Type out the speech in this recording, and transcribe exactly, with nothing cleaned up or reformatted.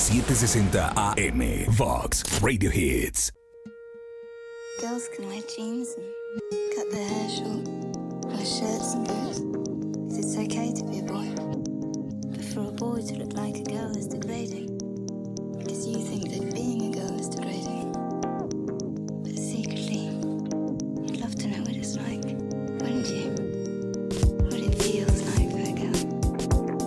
setecientos sesenta A M. Vox Radio Hits. Girls can wear jeans and cut their hair short, wear shirts and boots, 'cause it's okay to be a boy. But for a boy to look like a girl is degrading, because you think